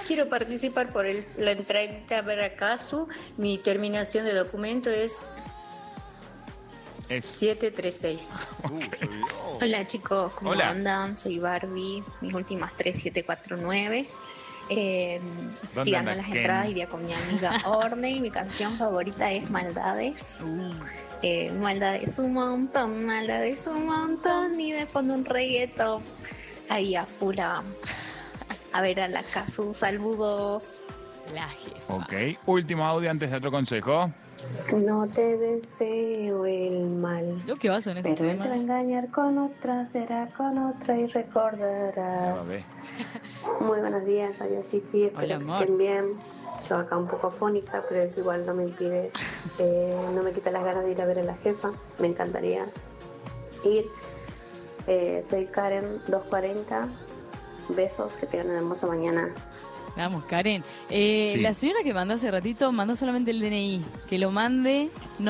quiero participar por la entradita a ver a Casu. Mi terminación de documento es 736. Se olvidó. Hola chicos, ¿cómo Hola. andan? Soy Barbie, mis últimas 3749. Sigan anda las Ken? entradas, iría con mi amiga Orne y mi canción favorita es Maldades. Maldades un montón y de fondo un reggaetón. Ahí a full a ver a la Casu, saludos. La jefa. Ok, último audio antes de otro consejo. No te deseo el mal, Lo que vas en ese pero tema. entre engañar con otra será con otra y Ya va, ve. recordarás. Muy buenos días, Radio City, espero Hola, que amor. estén bien. Yo acá un poco afónica, pero eso igual no me impide, no me quita las ganas de ir a ver a la jefa. Me encantaría ir. Soy Karen 240. Besos, que tengan una hermosa mañana. Vamos, Karen. Sí. La señora que mandó hace ratito mandó solamente el DNI. Que lo mande. No